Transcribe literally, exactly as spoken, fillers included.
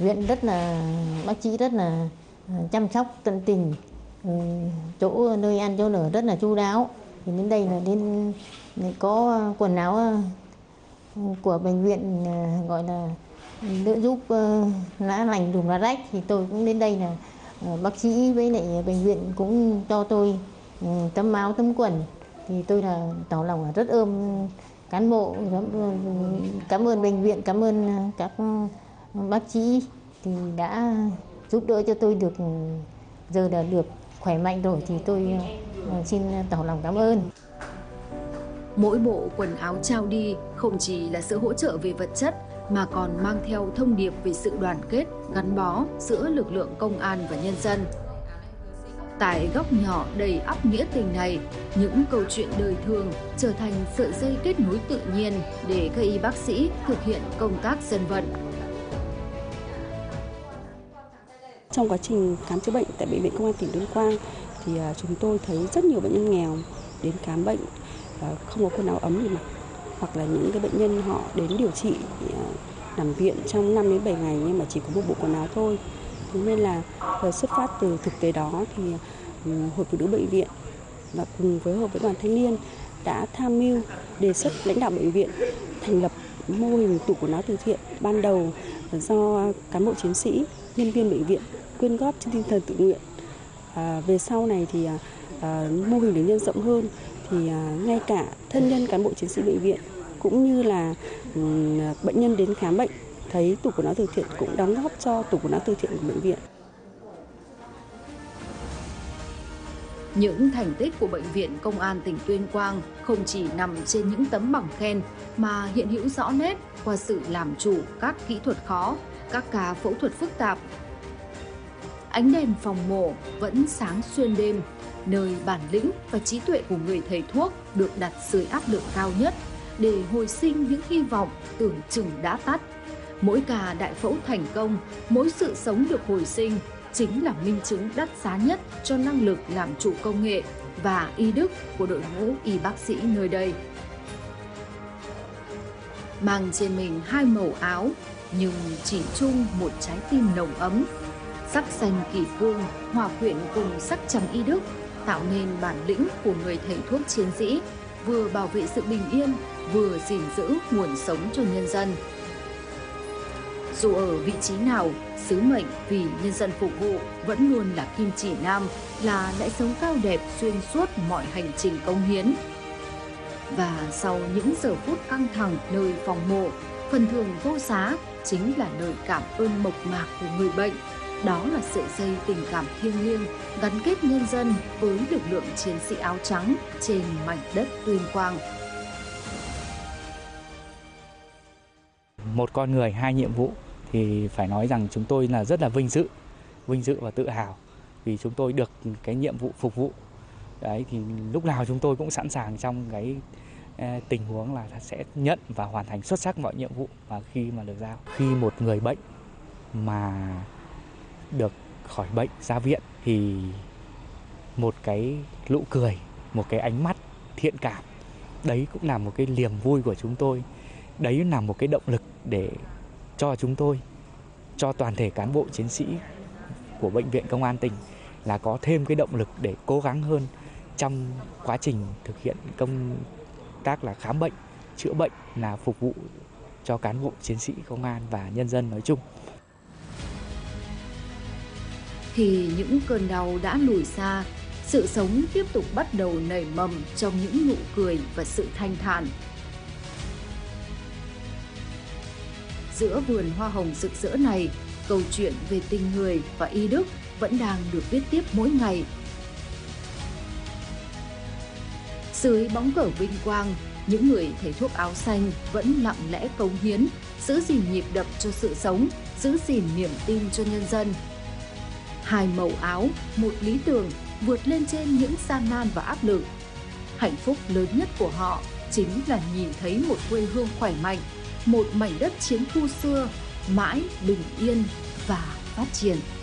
viện rất là bác sĩ rất là chăm sóc tận tình, chỗ nơi ăn chỗ ở rất là chu đáo. Thì đến đây là đến có quần áo của bệnh viện gọi là đỡ giúp lá lành đùm lá rách, thì tôi cũng đến đây là bác sĩ với lại bệnh viện cũng cho tôi tấm áo tấm quần, thì tôi là tỏ lòng là rất ơn cán bộ, cảm ơn bệnh viện, cảm ơn các bác sĩ thì đã giúp đỡ cho tôi được, giờ là được khỏe mạnh rồi thì tôi xin tỏ lòng cảm ơn. Mỗi bộ quần áo trao đi không chỉ là sự hỗ trợ về vật chất mà còn mang theo thông điệp về sự đoàn kết, gắn bó giữa lực lượng công an và nhân dân. Tại góc nhỏ đầy ắp nghĩa tình này, những câu chuyện đời thường trở thành sợi dây kết nối tự nhiên để các y bác sĩ thực hiện công tác dân vận. Trong quá trình khám chữa bệnh tại Bệnh viện Công an tỉnh Tuyên Quang thì chúng tôi thấy rất nhiều bệnh nhân nghèo đến khám bệnh không có quần áo ấm để mặc, hoặc là những cái bệnh nhân họ đến điều trị nằm viện trong năm đến bảy ngày nhưng mà chỉ có một bộ quần áo thôi. Thế nên là xuất phát từ thực tế đó thì Hội Phụ nữ bệnh viện và cùng phối hợp với đoàn thanh niên đã tham mưu đề xuất lãnh đạo bệnh viện thành lập mô hình tủ quần áo từ thiện ban đầu do cán bộ chiến sĩ, nhân viên bệnh viện quyên góp trên tinh thần tự nguyện. À, về sau này thì à, mô hình được nhân rộng hơn, thì à, ngay cả thân nhân cán bộ chiến sĩ bệnh viện cũng như là um, bệnh nhân đến khám bệnh thấy tủ quần áo từ thiện cũng đóng góp cho tủ quần áo từ thiện của bệnh viện. Những thành tích của Bệnh viện Công an tỉnh Tuyên Quang không chỉ nằm trên những tấm bằng khen mà hiện hữu rõ nét qua sự làm chủ các kỹ thuật khó, các ca phẫu thuật phức tạp. Ánh đèn phòng mổ vẫn sáng xuyên đêm, nơi bản lĩnh và trí tuệ của người thầy thuốc được đặt dưới áp lực cao nhất để hồi sinh những hy vọng tưởng chừng đã tắt. Mỗi ca đại phẫu thành công, mỗi sự sống được hồi sinh chính là minh chứng đắt giá nhất cho năng lực làm chủ công nghệ và y đức của đội ngũ y bác sĩ nơi đây. Mang trên mình hai màu áo nhưng chỉ chung một trái tim nồng ấm. Sắc xanh kỷ cương hòa quyện cùng sắc trắng y đức tạo nên bản lĩnh của người thầy thuốc chiến sĩ, vừa bảo vệ sự bình yên, vừa gìn giữ nguồn sống cho nhân dân. Dù ở vị trí nào, sứ mệnh vì nhân dân phục vụ vẫn luôn là kim chỉ nam, là lẽ sống cao đẹp xuyên suốt mọi hành trình cống hiến. Và sau những giờ phút căng thẳng nơi phòng mổ, phần thưởng vô giá chính là lời cảm ơn mộc mạc của người bệnh. Đó là sợi dây tình cảm thiêng liêng gắn kết nhân dân với lực lượng chiến sĩ áo trắng trên mảnh đất Tuyên Quang. Một con người, hai nhiệm vụ thì phải nói rằng chúng tôi là rất là vinh dự, vinh dự và tự hào vì chúng tôi được cái nhiệm vụ phục vụ. Đấy thì lúc nào chúng tôi cũng sẵn sàng trong cái tình huống là sẽ nhận và hoàn thành xuất sắc mọi nhiệm vụ mà khi mà được giao. Khi một người bệnh mà được khỏi bệnh ra viện thì một cái nụ cười, một cái ánh mắt thiện cảm, đấy cũng là một cái niềm vui của chúng tôi. Đấy là một cái động lực để cho chúng tôi, cho toàn thể cán bộ chiến sĩ của Bệnh viện Công an tỉnh là có thêm cái động lực để cố gắng hơn trong quá trình thực hiện công tác là khám bệnh, chữa bệnh, là phục vụ cho cán bộ chiến sĩ công an và nhân dân nói chung. Khi những cơn đau đã lùi xa, sự sống tiếp tục bắt đầu nảy mầm trong những nụ cười và sự thanh thản. Giữa vườn hoa hồng rực rỡ này, câu chuyện về tình người và y đức vẫn đang được viết tiếp mỗi ngày. Dưới bóng cờ vinh quang, những người thầy thuốc áo xanh vẫn lặng lẽ cống hiến, giữ gìn nhịp đập cho sự sống, giữ gìn niềm tin cho nhân dân. Hai màu áo, một lý tưởng vượt lên trên những gian nan và áp lực. Hạnh phúc lớn nhất của họ chính là nhìn thấy một quê hương khỏe mạnh, một mảnh đất chiến khu xưa mãi bình yên và phát triển.